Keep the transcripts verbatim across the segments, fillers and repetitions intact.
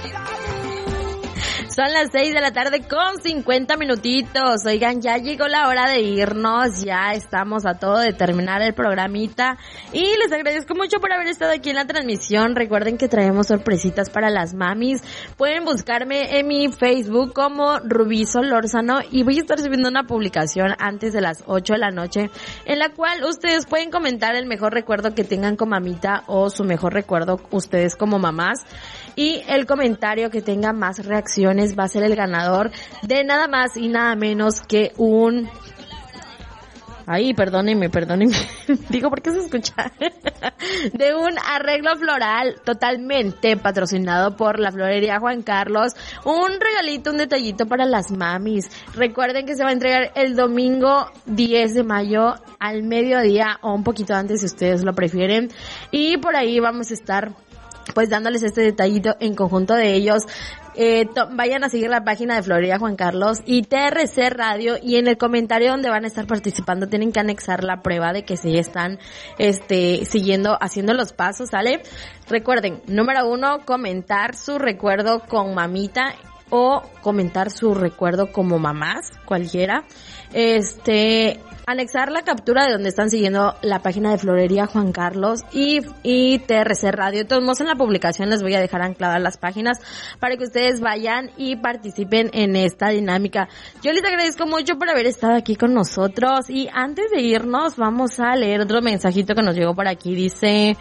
Son las seis de la tarde con cincuenta minutitos. Oigan, ya llegó la hora de irnos. Ya estamos a todo de terminar el programita. Y les agradezco mucho por haber estado aquí en la transmisión. Recuerden que traemos sorpresitas para las mamis. Pueden buscarme en mi Facebook como Rubí Solórzano. Y voy a estar subiendo una publicación antes de las ocho de la noche, en la cual ustedes pueden comentar el mejor recuerdo que tengan con mamita o su mejor recuerdo ustedes como mamás. Y el comentario que tenga más reacciones va a ser el ganador de nada más y nada menos que un... Ay, perdónenme, perdónenme. Digo, ¿por qué se escucha? De un arreglo floral totalmente patrocinado por la Florería Juan Carlos. Un regalito, un detallito para las mamis. Recuerden que se va a entregar el domingo diez de mayo al mediodía o un poquito antes si ustedes lo prefieren. Y por ahí vamos a estar pues dándoles este detallito en conjunto de ellos. Eh, to- vayan a seguir la página de Florería Juan Carlos y T R C Radio, y en el comentario donde van a estar participando tienen que anexar la prueba de que sí están este siguiendo, haciendo los pasos, ¿sale? Recuerden, número uno, comentar su recuerdo con mamita o comentar su recuerdo como mamás, cualquiera. Este... anexar la captura de donde están siguiendo la página de Florería Juan Carlos y, y T R C Radio. De todos modos, en la publicación les voy a dejar ancladas las páginas para que ustedes vayan y participen en esta dinámica. Yo les agradezco mucho por haber estado aquí con nosotros, y antes de irnos vamos a leer otro mensajito que nos llegó por aquí. Dice...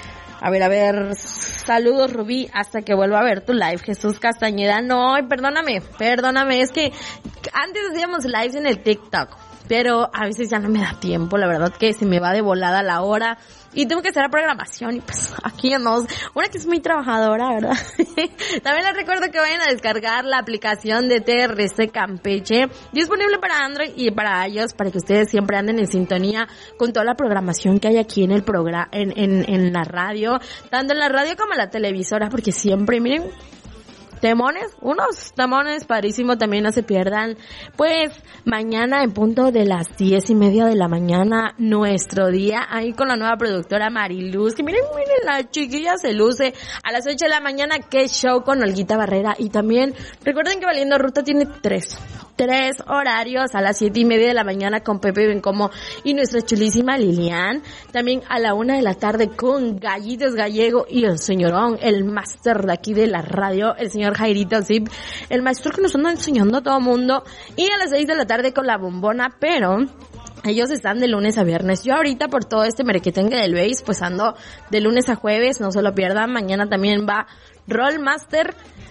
A ver, a ver, saludos Rubí, hasta que vuelva a ver tu live, Jesús Castañeda. No, perdóname, perdóname, es que antes hacíamos lives en el TikTok, pero a veces ya no me da tiempo, la verdad que se me va de volada la hora y tengo que hacer la programación y pues aquí andamos, una que es muy trabajadora, ¿verdad? También les recuerdo que vayan a descargar la aplicación de T R C Campeche, disponible para Android y para iOS, para que ustedes siempre anden en sintonía con toda la programación que hay aquí en el programa, en, en, en la radio, tanto en la radio como en la televisora, porque siempre, miren, temones, unos temones padrísimos, también no se pierdan. Pues mañana en punto de las diez y media de la mañana, nuestro día, ahí con la nueva productora Mariluz, que miren, miren, la chiquilla se luce. A las ocho de la mañana, qué show con Olguita Barrera. Y también recuerden que Valiendo Ruta tiene tres tres horarios, a las siete y media de la mañana con Pepe Bencomo y nuestra chulísima Lilian. También a la una de la tarde con Gallitos Gallego y el señorón, el máster de aquí de la radio, el señor Jairito Zip, el maestro que nos anda enseñando a todo mundo. Y a las seis de la tarde con La Bombona, pero ellos están de lunes a viernes. Yo ahorita por todo este merequetengue del Base, pues ando de lunes a jueves, no se lo pierdan. Mañana también va Rollmaster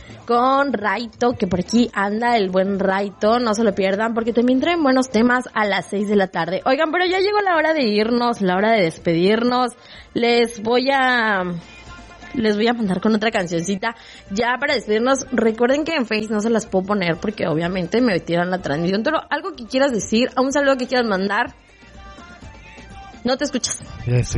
con Raito, que por aquí anda el buen Raito, no se lo pierdan porque también traen buenos temas a las seis de la tarde. Oigan, pero ya llegó la hora de irnos, la hora de despedirnos. Les voy a... Les voy a mandar con otra cancioncita ya para despedirnos. Recuerden que en Face no se las puedo poner porque obviamente me tiran la transmisión. Pero algo que quieras decir, un saludo que quieras mandar. No te escuchas. Yeah, sí.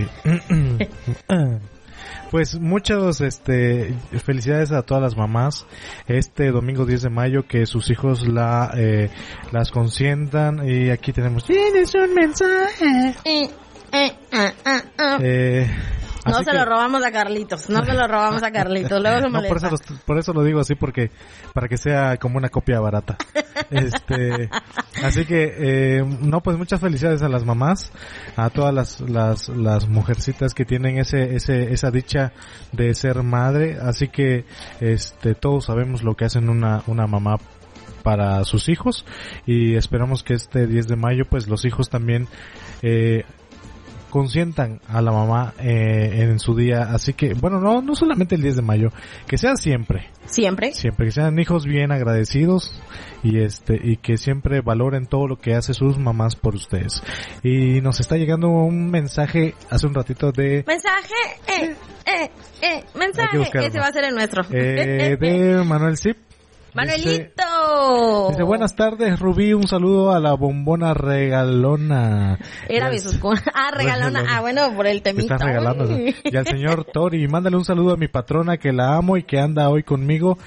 Pues muchos, este, felicidades a todas las mamás este domingo diez de mayo, que sus hijos la, eh, las consientan. Y aquí tenemos, tienes un mensaje. Eh, eh, ah, ah, ah. Eh, No se que, lo robamos a Carlitos, no se lo robamos a Carlitos, luego se molesta. No, por eso, lo, por eso lo digo así, porque para que sea como una copia barata. Este, así que, eh, no, pues muchas felicidades a las mamás, a todas las, las, las mujercitas que tienen ese, ese, esa dicha de ser madre. Así que, este, todos sabemos lo que hacen una, una mamá para sus hijos, y esperamos que este diez de mayo, pues los hijos también, eh, consientan a la mamá eh, en su día. Así que, bueno, no no solamente el diez de mayo, que sean siempre. ¿Siempre? Siempre, que sean hijos bien agradecidos y este y que siempre valoren todo lo que hace sus mamás por ustedes. Y nos está llegando un mensaje hace un ratito de... Mensaje, eh, eh, eh, mensaje, ese va a ser el nuestro. Eh, de Manuel Zip. Manuelito. Dice, dice, buenas tardes, Rubí, un saludo a la bombona regalona. Era mi suscona. Ah, regalona. Ah, bueno, por el temita. Están regalando. Y al señor Tori, mándale un saludo a mi patrona, que la amo y que anda hoy conmigo.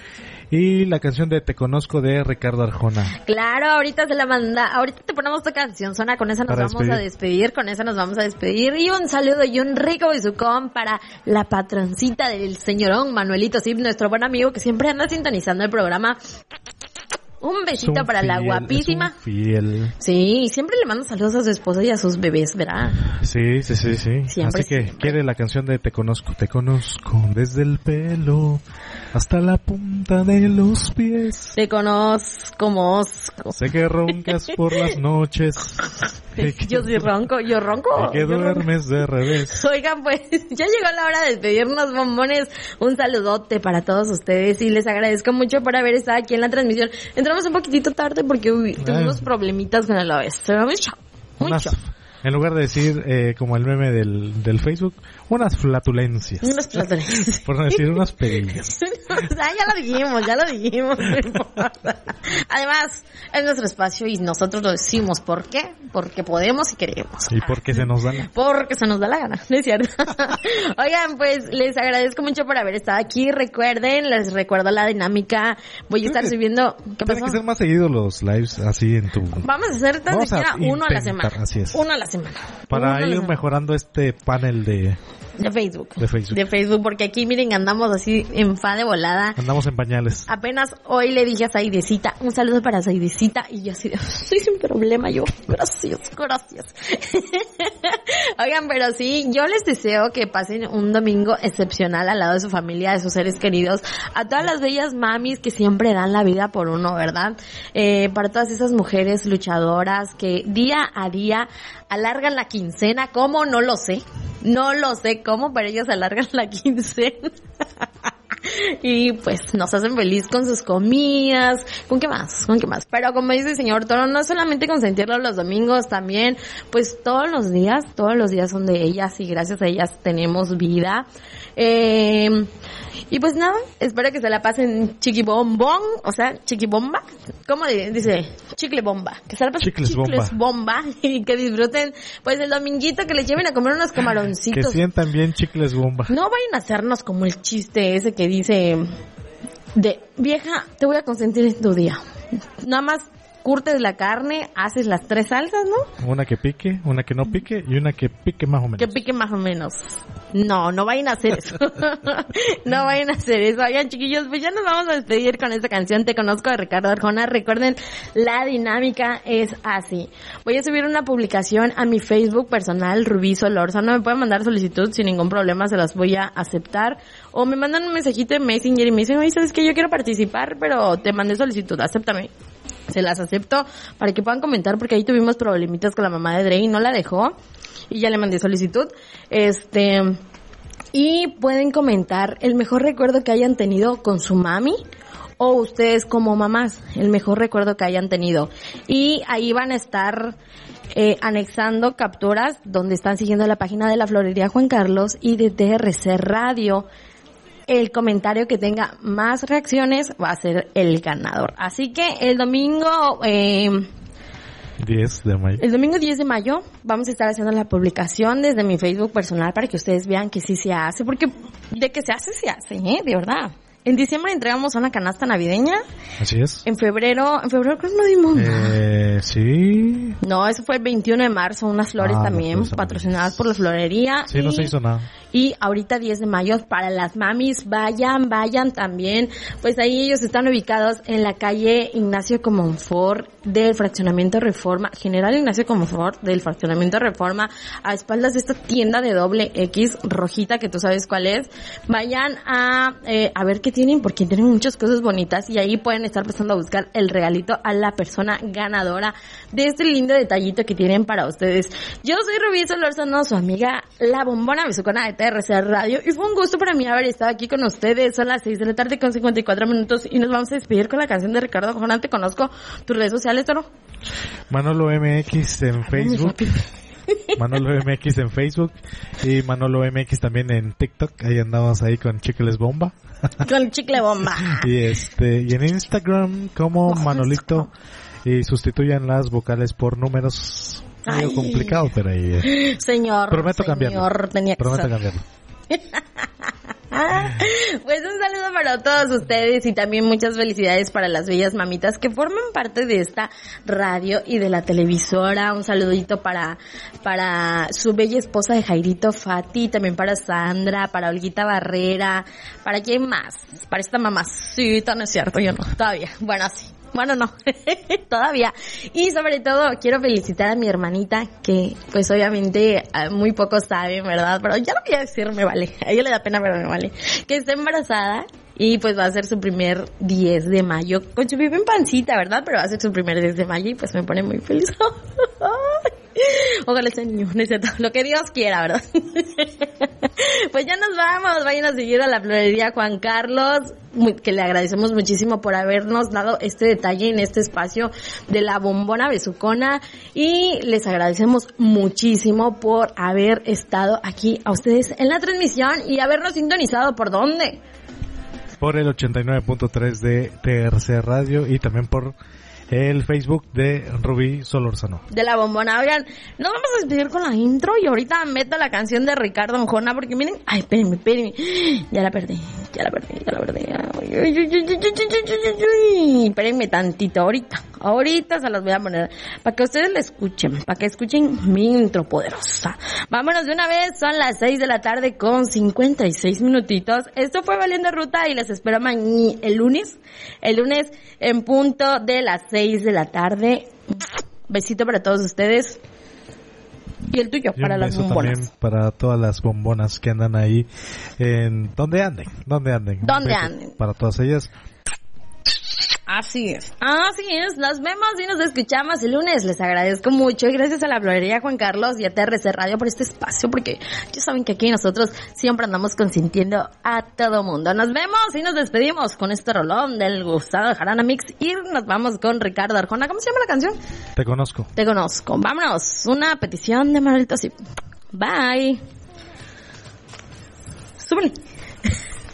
y la canción de Te Conozco de Ricardo Arjona. Claro, ahorita se la manda, ahorita te ponemos tu canción, Zona, con esa nos Para vamos despedir. a despedir, con esa nos vamos a despedir. Y un saludo y un rico besucón para la patroncita del señorón Manuelito Zip, nuestro buen amigo que siempre anda sintonizando el programa. Un besito Es un para la fiel, guapísima. es un fiel. Sí, siempre le mando saludos a su esposa y a sus bebés, ¿verdad? Sí, sí, sí, sí. Siempre, Así que siempre. quiere la canción de Te Conozco, te conozco desde el pelo hasta la punta de los pies. Te conozco, mosco. Sé que roncas por las noches. Yo sí ronco, yo ronco. Y que yo ronco. duermes de revés. Oigan, pues ya llegó la hora de despedirnos, bombones. Un saludote para todos ustedes y les agradezco mucho por haber estado aquí en la transmisión. Entramos un poquitito tarde porque uy, tuvimos Ay. problemitas con el O B S. Pero mucho, Unas- mucho. en lugar de decir, eh, como el meme del, del Facebook, unas flatulencias. Unos platones. Por no decir unas pedillas. O sea, ya lo dijimos, ya lo dijimos. No importa. Además, es nuestro espacio y nosotros lo decimos. ¿Por qué? Porque podemos y queremos. Y porque se nos da la... Porque se nos da la gana, ¿no es cierto? Oigan, pues les agradezco mucho por haber estado aquí. Recuerden, les recuerdo la dinámica. Voy a estar subiendo... ¿Qué Tienen que pasó? ser más seguidos los lives así en tu... Vamos a hacer tan Vamos a siquiera uno a la intentar, semana. así es. Uno a la semana. Para Uno a la ir semana. mejorando este panel de... De Facebook. De Facebook. De Facebook, porque aquí miren, andamos así en fa de volada. Andamos en pañales. Apenas hoy le dije a Saidecita, un saludo para Saidecita, y yo así de, estoy sin problema, yo, gracias, gracias. Oigan, pero sí, yo les deseo que pasen un domingo excepcional al lado de su familia, de sus seres queridos, a todas las bellas mamis que siempre dan la vida por uno, ¿verdad? Eh, para todas esas mujeres luchadoras que día a día alargan la quincena, ¿cómo? No lo sé. No lo sé cómo, pero ellos alargan la quincena. Y pues nos hacen feliz con sus comidas, ¿con qué más? ¿Con qué más? Pero como dice el señor Toro, no solamente consentirlo los domingos, también pues todos los días, todos los días son de ellas y gracias a ellas tenemos vida. Eh, y pues nada, espero que se la pasen chiquibombón, o sea, chiquibomba, ¿cómo dice? Chicle bomba, que se la pasen Chicles chicles bomba y que disfruten pues el dominguito, que les lleven a comer unos Que camaroncitos. sientan bien chicles bomba. No vayan a hacernos como el chiste ese que dice de vieja, te voy a consentir en tu día. Nada más curtes la carne, haces las tres salsas, ¿no? Una que pique, una que no pique y una que pique más o menos. Que pique más o menos. No, no vayan a hacer eso. No vayan a hacer eso. Oigan, chiquillos, pues ya nos vamos a despedir con esta canción Te Conozco de Ricardo Arjona. Recuerden, la dinámica es así. Voy a subir una publicación a mi Facebook personal, Rubí Solórzano. Me pueden mandar solicitud sin ningún problema, se las voy a aceptar. O me mandan un mensajito de Messenger y me dicen, oye, ¿sabes qué? Yo quiero participar, pero te mandé solicitud, acéptame. Se las acepto para que puedan comentar, porque ahí tuvimos problemitas con la mamá de Dre y no la dejó y ya le mandé solicitud. Este, y pueden comentar el mejor recuerdo que hayan tenido con su mami o ustedes como mamás, el mejor recuerdo que hayan tenido. Y ahí van a estar eh, anexando capturas donde están siguiendo la página de la Florería Juan Carlos y de T R C Radio. El comentario que tenga más reacciones va a ser el ganador. Así que el domingo, eh, diez de mayo. el domingo diez de mayo vamos a estar haciendo la publicación desde mi Facebook personal para que ustedes vean que sí se hace, porque de que se hace, se hace, ¿eh? De verdad. En diciembre entregamos una canasta navideña. Así es. En febrero, en febrero creo que no dimos nada. Eh, sí. No, eso fue el veintiuno de marzo, unas flores Ah, también, las flores patrocinadas por la florería. Sí, y, no se hizo nada. Y ahorita diez de mayo, para las mamis, vayan, vayan también. Pues ahí ellos están ubicados en la calle Ignacio Comonfort del Fraccionamiento Reforma, General Ignacio Comonfort del Fraccionamiento Reforma, a espaldas de esta tienda de doble X rojita que tú sabes cuál es. Vayan a, eh, a ver qué tienen, porque tienen muchas cosas bonitas y ahí pueden estar empezando a buscar el regalito a la persona ganadora de este lindo detallito que tienen para ustedes. Yo soy Rubí Solórzano, su amiga La Bombona Besucona de T R C Radio, y fue un gusto para mí haber estado aquí con ustedes. Son las seis de la tarde con cincuenta y cuatro minutos y nos vamos a despedir con la canción de Ricardo Arjona. Te conozco. ¿Tus redes sociales, Toro? Manolo M X en Facebook. Manolo M X en Facebook y Manolo M X también en TikTok. Ahí andamos ahí con Chicles Bomba. Con chicle bomba. Y este y en Instagram como Manolito, y sustituyan las vocales por números. Medio Ay. complicado, pero ahí eh. Señor, prometo señor, cambiarlo. tenía que Prometo ser. cambiarlo. Pues un saludo para todos ustedes y también muchas felicidades para las bellas mamitas que forman parte de esta radio y de la televisora. Un saludito para para su bella esposa de Jairito, Fati, también para Sandra, para Olguita Barrera, ¿para quién más? Para esta mamacita, no es cierto, yo no, todavía, bueno, sí. Bueno, no, todavía. Y sobre todo quiero felicitar a mi hermanita que pues obviamente muy pocos saben, ¿verdad? Pero ya lo voy a decir, me vale. A ella le da pena, pero me vale. Que está embarazada y pues va a ser su primer diez de mayo. Con su bebé en pancita, ¿verdad? Pero va a ser su primer diez de mayo y pues me pone muy feliz. Ojalá sea niño, no es cierto. Lo que Dios quiera, ¿verdad? Pues ya nos vamos. Vayan a seguir a la florería Juan Carlos, que le agradecemos muchísimo por habernos dado este detalle en este espacio de la bombona besucona. Y les agradecemos muchísimo por haber estado aquí a ustedes en la transmisión y habernos sintonizado. ¿Por dónde? Por el ochenta y nueve punto tres de T R C Radio y también por el Facebook de Rubí Solórzano. De la bombona. Oigan, nos vamos a despedir con la intro y ahorita meto la canción de Ricardo Arjona porque miren, ay, espérenme, espérenme, ya la perdí, ya la perdí, ya la perdí. Ay, ay, ay, ay, ay, ay, ay. Espérenme tantito, ahorita, ahorita se las voy a poner para que ustedes la escuchen, para que escuchen mi intro poderosa. Vámonos de una vez, son las seis de la tarde con cincuenta y seis minutitos. Esto fue Valiendo Ruta y les espero mañana, el lunes, el lunes en punto de las seis de la tarde. Besito para todos ustedes. Y el tuyo, y para las bombonas. También para todas las bombonas que andan ahí en donde anden, donde anden. Donde anden. Para todas ellas. Así es, así es, nos vemos y nos escuchamos el lunes. Les agradezco mucho y gracias a la florería Juan Carlos y a T R C Radio por este espacio, porque ya saben que aquí nosotros siempre andamos consintiendo a todo mundo. Nos vemos y nos despedimos con este rolón del Gustavo Jarana Mix y nos vamos con Ricardo Arjona. ¿Cómo se llama la canción? Te conozco. Te conozco. Vámonos, una petición de Manuel Tosip. Bye. Súbele.